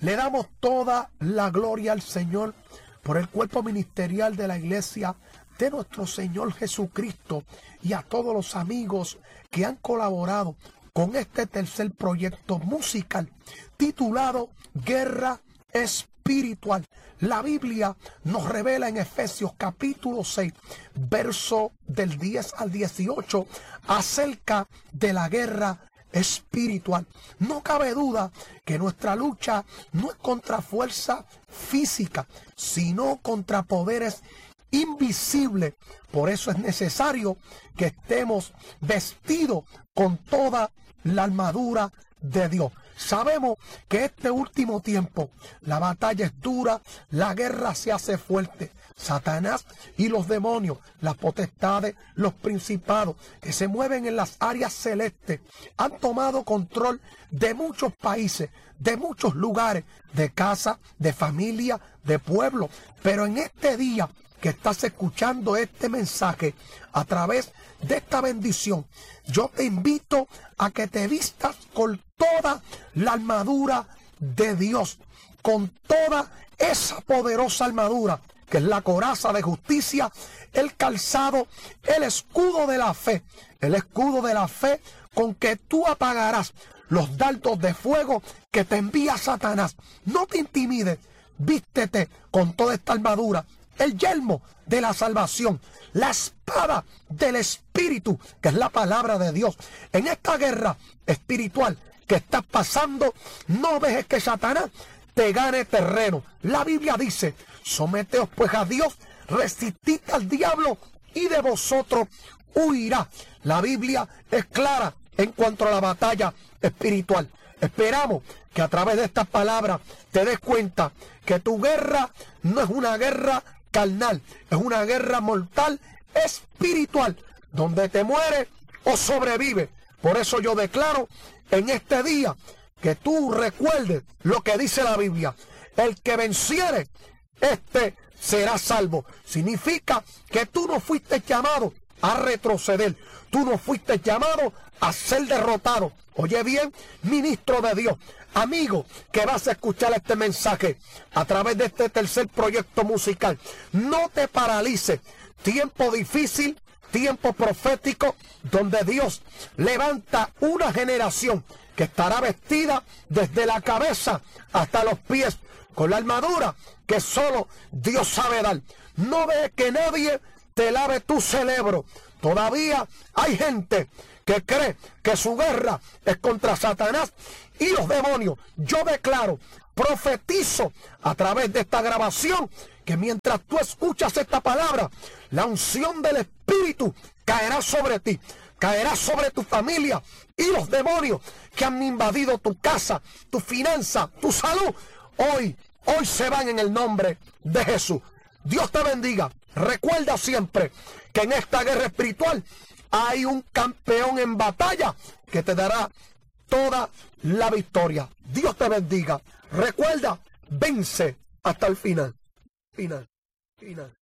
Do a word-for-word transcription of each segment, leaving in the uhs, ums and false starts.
Le damos toda la gloria al Señor por el cuerpo ministerial de la iglesia de nuestro Señor Jesucristo y a todos los amigos que han colaborado con este tercer proyecto musical titulado Guerra Espiritual. La Biblia nos revela en Efesios capítulo seis, verso del diez al dieciocho, acerca de la guerra espiritual. No cabe duda que nuestra lucha no es contra fuerza física, sino contra poderes invisibles. Por eso es necesario que estemos vestidos con toda la armadura de Dios. Sabemos que este último tiempo la batalla es dura, la guerra se hace fuerte. Satanás y los demonios, las potestades, los principados que se mueven en las áreas celestes han tomado control de muchos países, de muchos lugares, de casa, de familia, de pueblo. Pero en este día que estás escuchando este mensaje a través de esta bendición, yo te invito a que te vistas con toda la armadura de Dios, con toda esa poderosa armadura que es la coraza de justicia, el calzado, el escudo de la fe, el escudo de la fe con que tú apagarás los dardos de fuego que te envía Satanás. No te intimides, vístete con toda esta armadura, el yelmo de la salvación, la espada del Espíritu, que es la palabra de Dios. En esta guerra espiritual que estás pasando, no dejes que Satanás te gane terreno. La Biblia dice: someteos pues a Dios, resistid al diablo y de vosotros huirá. La Biblia es clara en cuanto a la batalla espiritual. Esperamos que a través de estas palabras te des cuenta que tu guerra no es una guerra carnal, es una guerra mortal espiritual, donde te mueres o sobrevives. Por eso yo declaro en este día que tú recuerdes lo que dice la Biblia: el que venciere, este será salvo. Significa que tú no fuiste llamado a retroceder, tú no fuiste llamado a ser derrotado. Oye bien, ministro de Dios, amigo que vas a escuchar este mensaje a través de este tercer proyecto musical, no te paralices. Tiempo difícil, tiempo profético, donde Dios levanta una generación que estará vestida desde la cabeza hasta los pies con la armadura que solo Dios sabe dar. No dejes que nadie te lave tu cerebro. Todavía hay gente que cree que su guerra es contra Satanás y los demonios. Yo declaro, profetizo a través de esta grabación, que mientras tú escuchas esta palabra, la unción del Espíritu caerá sobre ti, caerá sobre tu familia, y los demonios que han invadido tu casa, tu finanza, tu salud, hoy, hoy se van en el nombre de Jesús. Dios te bendiga. Recuerda siempre que en esta guerra espiritual hay un campeón en batalla que te dará toda la victoria. Dios te bendiga. Recuerda, vence hasta el final. Final, final.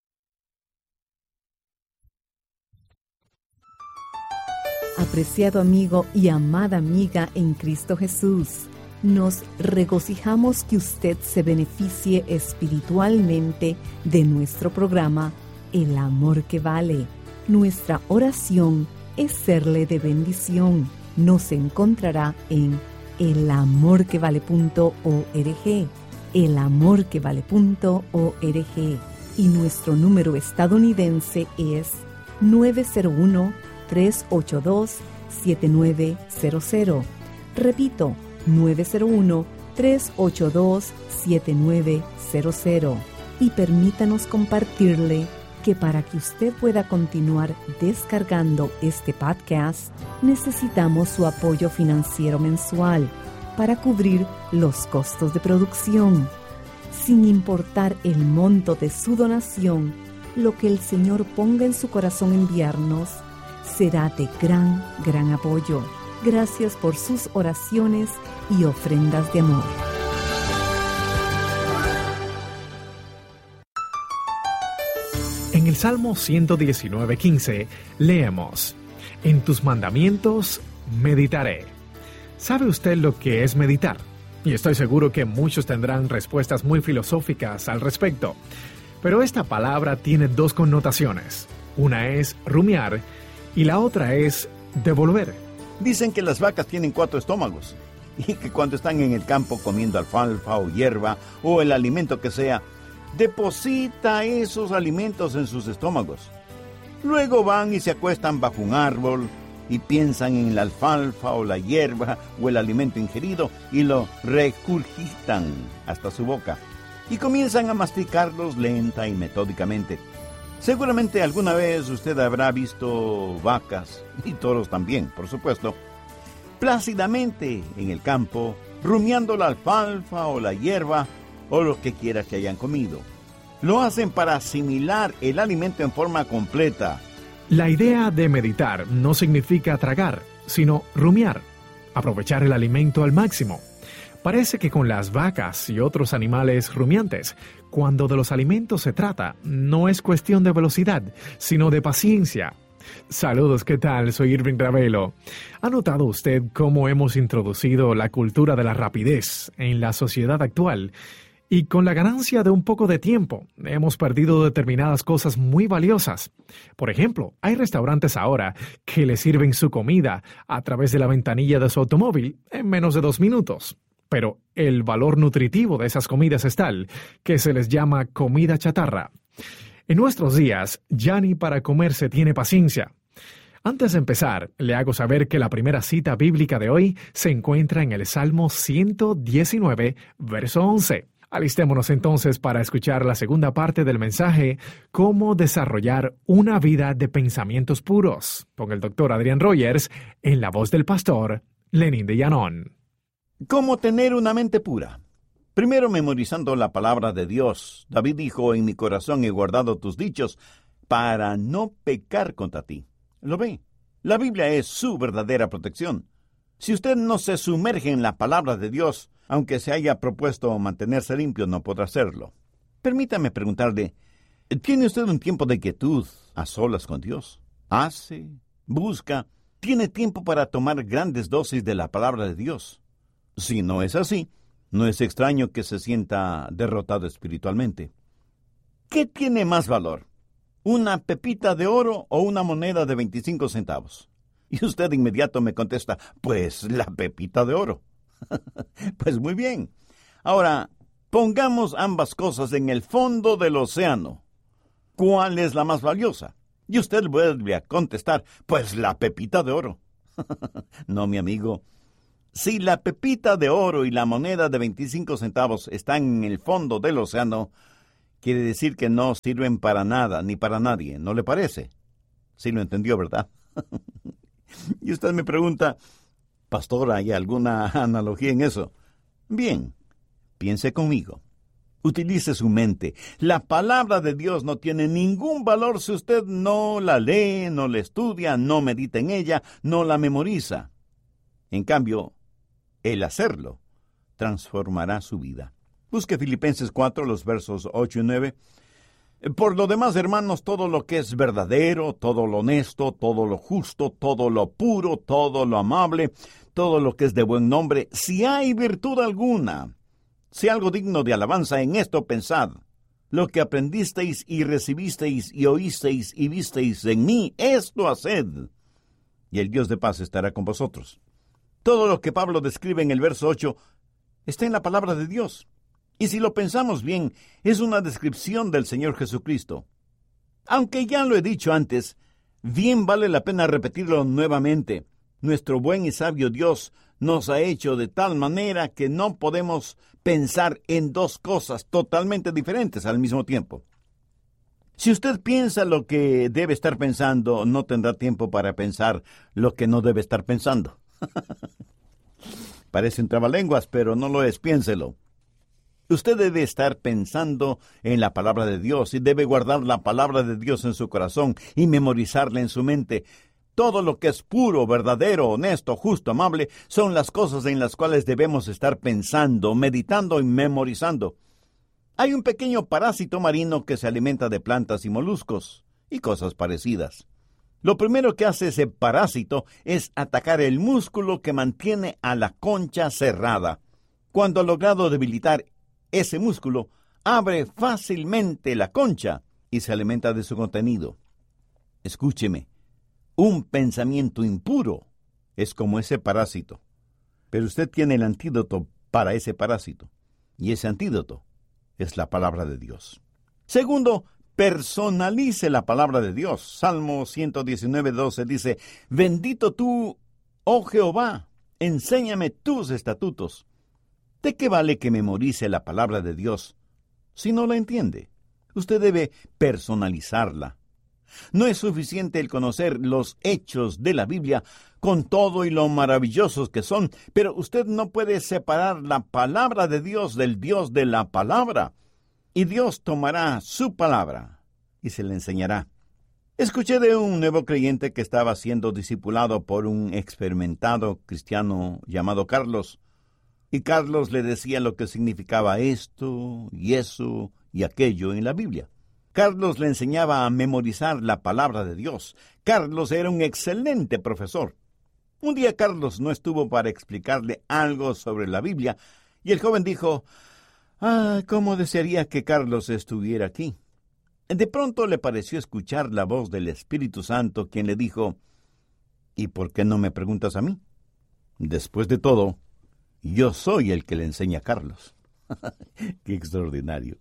Apreciado amigo y amada amiga en Cristo Jesús, nos regocijamos que usted se beneficie espiritualmente de nuestro programa El Amor que Vale. Nuestra oración es serle de bendición. Nos encontrará en el amor que vale punto org, el amor que vale punto org, y nuestro número estadounidense es nueve cero uno, tres ocho dos, siete nueve cero cero. Repito, nueve cero uno, tres ocho dos, siete nueve cero cero. Y permítanos compartirle que para que usted pueda continuar descargando este podcast, necesitamos su apoyo financiero mensual para cubrir los costos de producción. Sin importar el monto de su donación, lo que el Señor ponga en su corazón enviarnos será de gran, gran apoyo. Gracias por sus oraciones y ofrendas de amor. En el Salmo ciento diecinueve, quince, leemos: En tus mandamientos meditaré. ¿Sabe usted lo que es meditar? Y estoy seguro que muchos tendrán respuestas muy filosóficas al respecto. Pero esta palabra tiene dos connotaciones. Una es rumiar y la otra es devolver. Dicen que las vacas tienen cuatro estómagos y que cuando están en el campo comiendo alfalfa o hierba o el alimento que sea, deposita esos alimentos en sus estómagos. Luego van y se acuestan bajo un árbol y piensan en la alfalfa o la hierba o el alimento ingerido y lo regurgitan hasta su boca y comienzan a masticarlos lenta y metódicamente. Seguramente alguna vez usted habrá visto vacas, y toros también, por supuesto, plácidamente en el campo, rumiando la alfalfa o la hierba o lo que quiera que hayan comido. Lo hacen para asimilar el alimento en forma completa. La idea de meditar no significa tragar, sino rumiar, aprovechar el alimento al máximo. Parece que con las vacas y otros animales rumiantes, cuando de los alimentos se trata, no es cuestión de velocidad, sino de paciencia. Saludos, ¿qué tal? Soy Irving Ravelo. ¿Ha notado usted cómo hemos introducido la cultura de la rapidez en la sociedad actual? Y con la ganancia de un poco de tiempo, hemos perdido determinadas cosas muy valiosas. Por ejemplo, hay restaurantes ahora que le sirven su comida a través de la ventanilla de su automóvil en menos de dos minutos. Pero el valor nutritivo de esas comidas es tal que se les llama comida chatarra. En nuestros días, ya ni para comer se tiene paciencia. Antes de empezar, le hago saber que la primera cita bíblica de hoy se encuentra en el Salmo ciento diecinueve, verso once. Alistémonos entonces para escuchar la segunda parte del mensaje, Cómo desarrollar una vida de pensamientos puros, con el doctor Adrián Rogers, en la voz del pastor Lenín de Llanón. ¿Cómo tener una mente pura? Primero, memorizando la palabra de Dios. David dijo, en mi corazón he guardado tus dichos para no pecar contra ti. ¿Lo ve? La Biblia es su verdadera protección. Si usted no se sumerge en la palabra de Dios, aunque se haya propuesto mantenerse limpio, no podrá hacerlo. Permítame preguntarle, ¿tiene usted un tiempo de quietud a solas con Dios? ¿Hace? ¿Busca? ¿Tiene tiempo para tomar grandes dosis de la palabra de Dios? Si no es así, no es extraño que se sienta derrotado espiritualmente. ¿Qué tiene más valor? ¿Una pepita de oro o una moneda de veinticinco centavos? Y usted de inmediato me contesta, pues la pepita de oro. Pues muy bien. Ahora, pongamos ambas cosas en el fondo del océano. ¿Cuál es la más valiosa? Y usted vuelve a contestar, pues la pepita de oro. No, mi amigo. Si la pepita de oro y la moneda de veinticinco centavos están en el fondo del océano, quiere decir que no sirven para nada ni para nadie, ¿no le parece? Sí lo entendió, ¿verdad? Y usted me pregunta, pastor, ¿hay alguna analogía en eso? Bien, piense conmigo. Utilice su mente. La palabra de Dios no tiene ningún valor si usted no la lee, no la estudia, no medita en ella, no la memoriza. En cambio, el hacerlo transformará su vida. Busque Filipenses cuatro, los versos ocho y nueve. Por lo demás, hermanos, todo lo que es verdadero, todo lo honesto, todo lo justo, todo lo puro, todo lo amable, todo lo que es de buen nombre, si hay virtud alguna, si algo digno de alabanza, en esto pensad. Lo que aprendisteis y recibisteis y oísteis y visteis en mí, esto haced, y el Dios de paz estará con vosotros. Todo lo que Pablo describe en el verso ocho está en la palabra de Dios. Y si lo pensamos bien, es una descripción del Señor Jesucristo. Aunque ya lo he dicho antes, bien vale la pena repetirlo nuevamente. Nuestro buen y sabio Dios nos ha hecho de tal manera que no podemos pensar en dos cosas totalmente diferentes al mismo tiempo. Si usted piensa lo que debe estar pensando, no tendrá tiempo para pensar lo que no debe estar pensando. Parece un trabalenguas, pero no lo es, piénselo. Usted debe estar pensando en la palabra de Dios y debe guardar la palabra de Dios en su corazón y memorizarla en su mente. Todo lo que es puro, verdadero, honesto, justo, amable, son las cosas en las cuales debemos estar pensando, meditando y memorizando. Hay un pequeño parásito marino que se alimenta de plantas y moluscos y cosas parecidas. Lo primero que hace ese parásito es atacar el músculo que mantiene a la concha cerrada. cuando ha logrado debilitar ese músculo, abre fácilmente la concha y se alimenta de su contenido. Escúcheme, un pensamiento impuro es como ese parásito, pero usted tiene el antídoto para ese parásito, y ese antídoto es la palabra de Dios. Segundo, personalice la palabra de Dios. Salmo ciento diecinueve, doce dice, bendito tú, oh Jehová, enséñame tus estatutos. ¿De qué vale que memorice la palabra de Dios si no la entiende? Usted debe personalizarla. No es suficiente el conocer los hechos de la Biblia con todo y lo maravillosos que son, pero usted no puede separar la palabra de Dios del Dios de la palabra. Y Dios tomará su palabra y se le enseñará. Escuché de un nuevo creyente que estaba siendo discipulado por un experimentado cristiano llamado Carlos. Y Carlos le decía lo que significaba esto y eso y aquello en la Biblia. Carlos le enseñaba a memorizar la palabra de Dios. Carlos era un excelente profesor. Un día Carlos no estuvo para explicarle algo sobre la Biblia, y el joven dijo, «Ah, cómo desearía que Carlos estuviera aquí». De pronto le pareció escuchar la voz del Espíritu Santo, quien le dijo, «¿Y por qué no me preguntas a mí? Después de todo, yo soy el que le enseña a Carlos». ¡Qué extraordinario!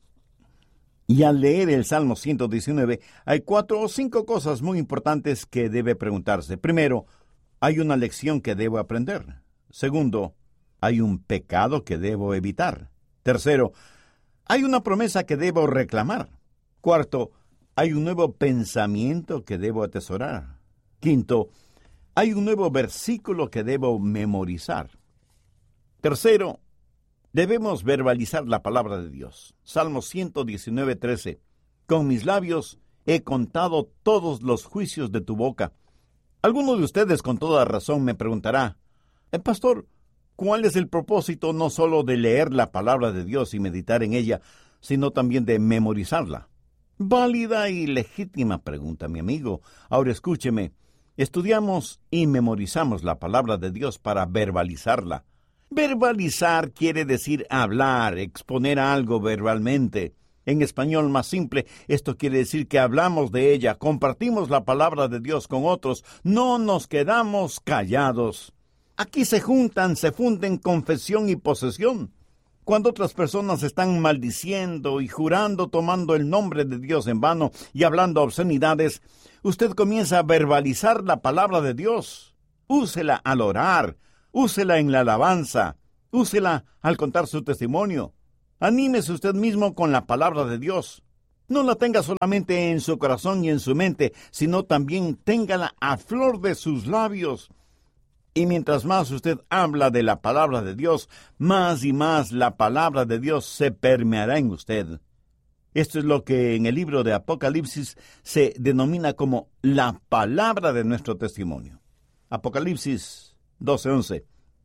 Y al leer el Salmo ciento diecinueve, hay cuatro o cinco cosas muy importantes que debe preguntarse. Primero, hay una lección que debo aprender. Segundo, hay un pecado que debo evitar. Tercero, hay una promesa que debo reclamar. Cuarto, hay un nuevo pensamiento que debo atesorar. Quinto, hay un nuevo versículo que debo memorizar. Tercero, debemos verbalizar la palabra de Dios. Salmo ciento diecinueve, trece. Con mis labios he contado todos los juicios de tu boca. Alguno de ustedes con toda razón me preguntará, «Eh, pastor, ¿cuál es el propósito no solo de leer la palabra de Dios y meditar en ella, sino también de memorizarla?» Válida y legítima pregunta, mi amigo. Ahora escúcheme. Estudiamos y memorizamos la palabra de Dios para verbalizarla. Verbalizar quiere decir hablar, exponer algo verbalmente. En español más simple, esto quiere decir que hablamos de ella, compartimos la palabra de Dios con otros, no nos quedamos callados. Aquí se juntan, se funden confesión y posesión. Cuando otras personas están maldiciendo y jurando tomando el nombre de Dios en vano y hablando obscenidades, usted comienza a verbalizar la palabra de Dios. Úsela al orar, úsela en la alabanza, úsela al contar su testimonio. Anímese usted mismo con la palabra de Dios. No la tenga solamente en su corazón y en su mente, sino también téngala a flor de sus labios. Y mientras más usted habla de la palabra de Dios, más y más la palabra de Dios se permeará en usted. Esto es lo que en el libro de Apocalipsis se denomina como la palabra de nuestro testimonio. Apocalipsis doce, once.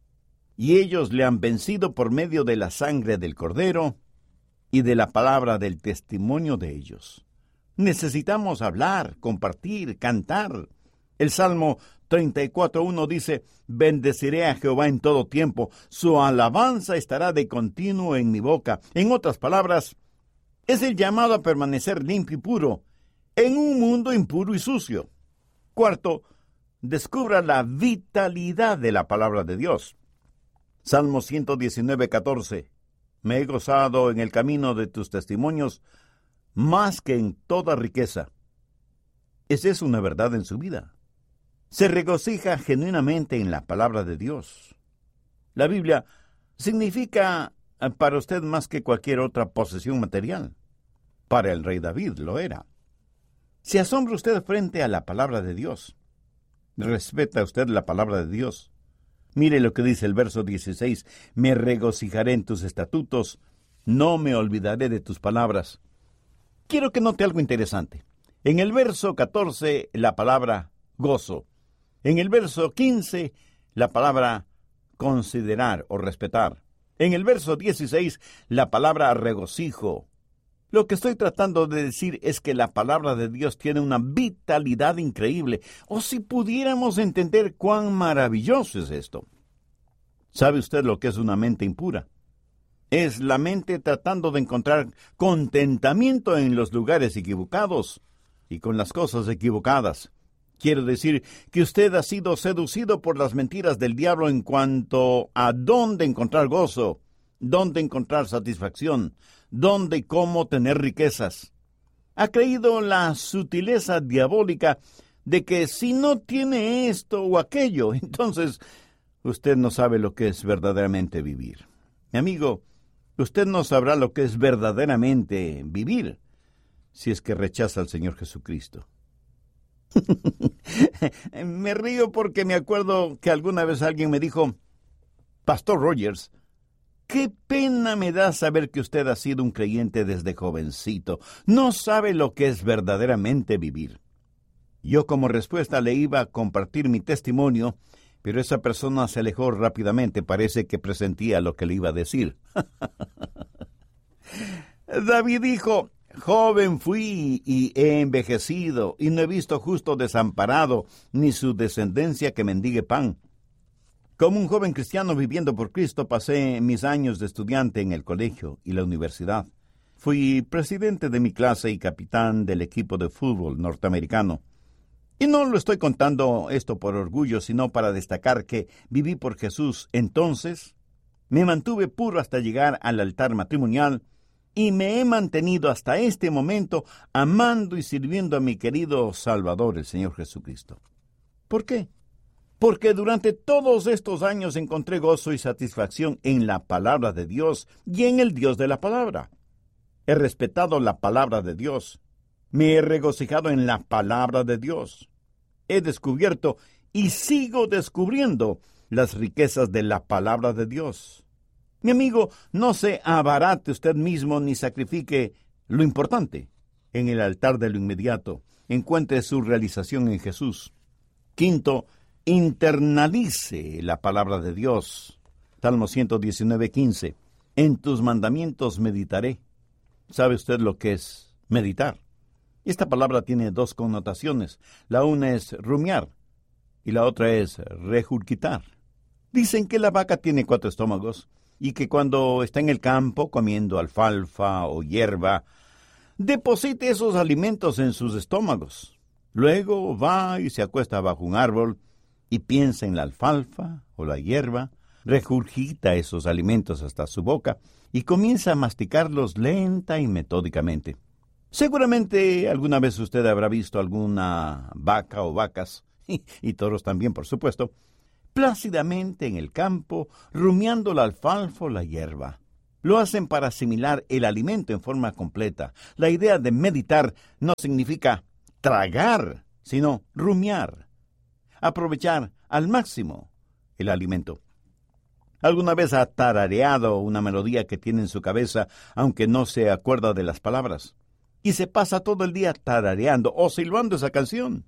Y ellos le han vencido por medio de la sangre del Cordero y de la palabra del testimonio de ellos. Necesitamos hablar, compartir, cantar. El Salmo treinta y cuatro, uno dice, bendeciré a Jehová en todo tiempo, su alabanza estará de continuo en mi boca. En otras palabras, es el llamado a permanecer limpio y puro en un mundo impuro y sucio. Cuarto, descubra la vitalidad de la palabra de Dios. Salmo ciento diecinueve, catorce. Me he gozado en el camino de tus testimonios más que en toda riqueza. Esa es una verdad en su vida. Se regocija genuinamente en la palabra de Dios. La Biblia significa para usted más que cualquier otra posesión material. Para el rey David lo era. ¿Se asombra usted frente a la palabra de Dios? ¿Respeta usted la palabra de Dios? Mire lo que dice el verso dieciséis. Me regocijaré en tus estatutos, no me olvidaré de tus palabras. Quiero que note algo interesante. En el verso catorce, la palabra gozo. En el verso quince, la palabra considerar o respetar. En el verso dieciséis, la palabra regocijo. Lo que estoy tratando de decir es que la palabra de Dios tiene una vitalidad increíble. O si pudiéramos entender cuán maravilloso es esto. ¿Sabe usted lo que es una mente impura? Es la mente tratando de encontrar contentamiento en los lugares equivocados y con las cosas equivocadas. Quiero decir que usted ha sido seducido por las mentiras del diablo en cuanto a dónde encontrar gozo, dónde encontrar satisfacción, dónde y cómo tener riquezas. Ha creído la sutileza diabólica de que si no tiene esto o aquello, entonces usted no sabe lo que es verdaderamente vivir. Mi amigo, usted no sabrá lo que es verdaderamente vivir si es que rechaza al Señor Jesucristo. Me río porque me acuerdo que alguna vez alguien me dijo: Pastor Rogers, qué pena me da saber que usted ha sido un creyente desde jovencito. No sabe lo que es verdaderamente vivir. Yo como respuesta le iba a compartir mi testimonio, pero esa persona se alejó rápidamente. Parece que presentía lo que le iba a decir. David dijo: joven fui y he envejecido, y no he visto justo desamparado, ni su descendencia que mendigue pan. Como un joven cristiano viviendo por Cristo, pasé mis años de estudiante en el colegio y la universidad. Fui presidente de mi clase y capitán del equipo de fútbol norteamericano. Y no lo estoy contando esto por orgullo, sino para destacar que viví por Jesús. Entonces, me mantuve puro hasta llegar al altar matrimonial, y me he mantenido hasta este momento amando y sirviendo a mi querido Salvador, el Señor Jesucristo. ¿Por qué? Porque durante todos estos años encontré gozo y satisfacción en la palabra de Dios y en el Dios de la palabra. He respetado la palabra de Dios. Me he regocijado en la palabra de Dios. He descubierto y sigo descubriendo las riquezas de la palabra de Dios. Mi amigo, no se abarate usted mismo ni sacrifique lo importante. En el altar de lo inmediato, encuentre su realización en Jesús. Quinto, internalice la palabra de Dios. Salmo ciento diecinueve, quince. En tus mandamientos meditaré. ¿Sabe usted lo que es meditar? Esta palabra tiene dos connotaciones. La una es rumiar y la otra es regurgitar. Dicen que la vaca tiene cuatro estómagos y que cuando está en el campo comiendo alfalfa o hierba, deposite esos alimentos en sus estómagos. Luego va y se acuesta bajo un árbol y piensa en la alfalfa o la hierba, regurgita esos alimentos hasta su boca y comienza a masticarlos lenta y metódicamente. Seguramente alguna vez usted habrá visto alguna vaca o vacas, y, y toros también, por supuesto, plácidamente en el campo, rumiando la alfalfa o la hierba. Lo hacen para asimilar el alimento en forma completa. La idea de meditar no significa tragar, sino rumiar, aprovechar al máximo el alimento. ¿Alguna vez ha tarareado una melodía que tiene en su cabeza, aunque no se acuerda de las palabras? Y se pasa todo el día tarareando o silbando esa canción.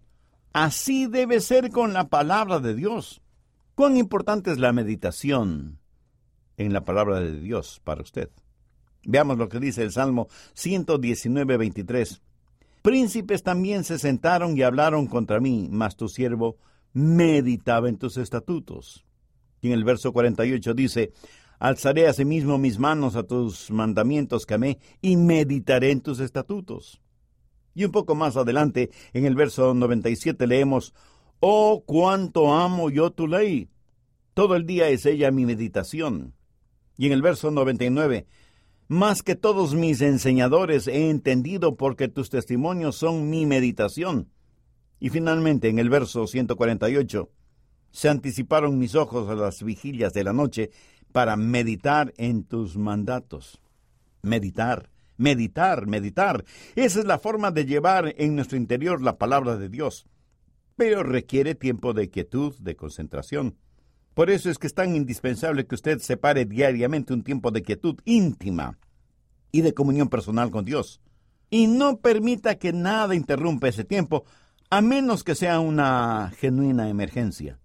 Así debe ser con la palabra de Dios. ¿Cuán importante es la meditación en la palabra de Dios para usted? Veamos lo que dice el Salmo ciento diecinueve, veintitrés. Príncipes también se sentaron y hablaron contra mí, mas tu siervo meditaba en tus estatutos. Y en el verso cuarenta y ocho dice: alzaré asimismo mis manos a tus mandamientos que amé, y meditaré en tus estatutos. Y un poco más adelante, en el verso noventa y siete, leemos: oh, cuánto amo yo tu ley. Todo el día es ella mi meditación. Y en el verso noventa y nueve, más que todos mis enseñadores he entendido, porque tus testimonios son mi meditación. Y finalmente, en el verso ciento cuarenta y ocho, se anticiparon mis ojos a las vigilias de la noche para meditar en tus mandatos. Meditar, meditar, meditar. Esa es la forma de llevar en nuestro interior la palabra de Dios. Pero requiere tiempo de quietud, de concentración. Por eso es que es tan indispensable que usted separe diariamente un tiempo de quietud íntima y de comunión personal con Dios. Y no permita que nada interrumpa ese tiempo, a menos que sea una genuina emergencia.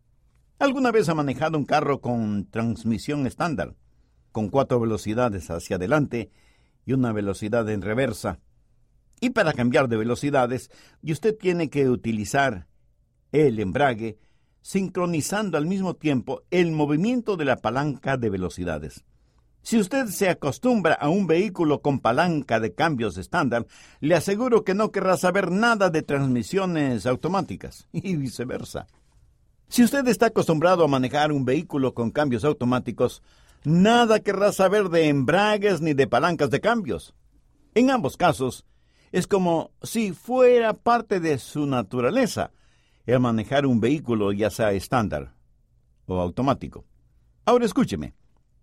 ¿Alguna vez ha manejado un carro con transmisión estándar, con cuatro velocidades hacia adelante y una velocidad en reversa? Y para cambiar de velocidades, y usted tiene que utilizar el embrague, sincronizando al mismo tiempo el movimiento de la palanca de velocidades. Si usted se acostumbra a un vehículo con palanca de cambios estándar, le aseguro que no querrá saber nada de transmisiones automáticas, y viceversa. Si usted está acostumbrado a manejar un vehículo con cambios automáticos, nada querrá saber de embragues ni de palancas de cambios. En ambos casos, es como si fuera parte de su naturaleza el manejar un vehículo ya sea estándar o automático. Ahora escúcheme.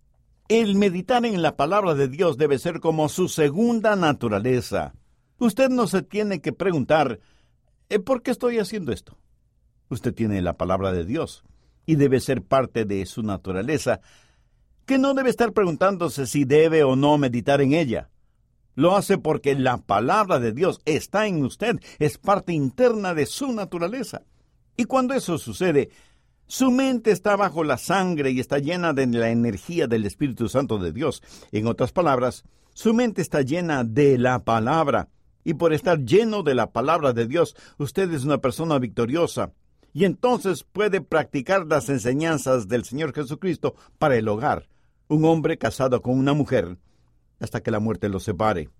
El meditar en la palabra de Dios debe ser como su segunda naturaleza. Usted no se tiene que preguntar, ¿por qué estoy haciendo esto? Usted tiene la palabra de Dios y debe ser parte de su naturaleza, que no debe estar preguntándose si debe o no meditar en ella. Lo hace porque la palabra de Dios está en usted, es parte interna de su naturaleza. Y cuando eso sucede, su mente está bajo la sangre y está llena de la energía del Espíritu Santo de Dios. En otras palabras, su mente está llena de la palabra. Y por estar lleno de la palabra de Dios, usted es una persona victoriosa. Y entonces puede practicar las enseñanzas del Señor Jesucristo para el hogar. Un hombre casado con una mujer, hasta que la muerte los separe.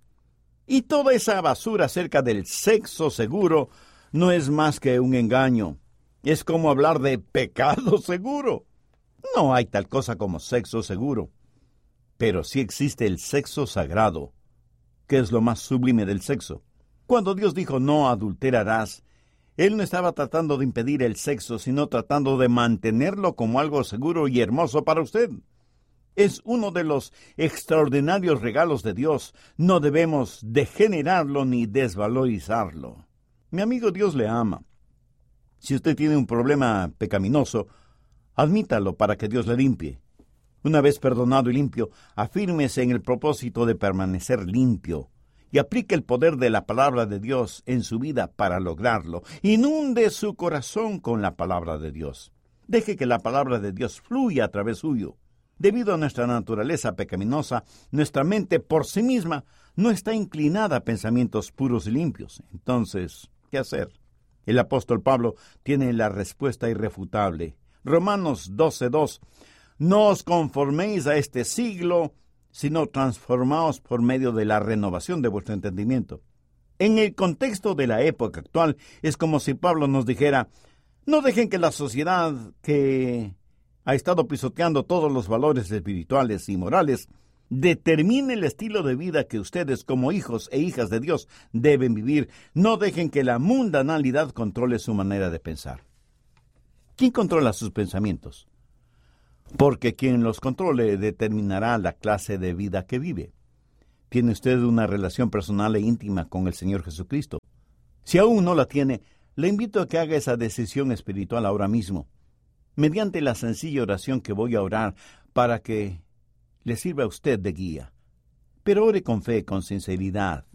Y toda esa basura acerca del sexo seguro no es más que un engaño. Es como hablar de pecado seguro. No hay tal cosa como sexo seguro. Pero sí existe el sexo sagrado, que es lo más sublime del sexo. Cuando Dios dijo no adulterarás, Él no estaba tratando de impedir el sexo, sino tratando de mantenerlo como algo seguro y hermoso para usted. Es uno de los extraordinarios regalos de Dios. No debemos degenerarlo ni desvalorizarlo. Mi amigo, Dios le ama. Si usted tiene un problema pecaminoso, admítalo para que Dios le limpie. Una vez perdonado y limpio, afírmese en el propósito de permanecer limpio y aplique el poder de la palabra de Dios en su vida para lograrlo. Inunde su corazón con la palabra de Dios. Deje que la palabra de Dios fluya a través suyo. Debido a nuestra naturaleza pecaminosa, nuestra mente por sí misma no está inclinada a pensamientos puros y limpios. Entonces, ¿qué hacer? El apóstol Pablo tiene la respuesta irrefutable. Romanos doce dos. No os conforméis a este siglo, sino transformaos por medio de la renovación de vuestro entendimiento. En el contexto de la época actual, es como si Pablo nos dijera, no dejen que la sociedad que ha estado pisoteando todos los valores espirituales y morales determine el estilo de vida que ustedes como hijos e hijas de Dios deben vivir. No dejen que la mundanalidad controle su manera de pensar. ¿Quién controla sus pensamientos? Porque quien los controle determinará la clase de vida que vive. ¿Tiene usted una relación personal e íntima con el Señor Jesucristo? Si aún no la tiene, le invito a que haga esa decisión espiritual ahora mismo, mediante la sencilla oración que voy a orar para que le sirva a usted de guía. Pero ore con fe, con sinceridad,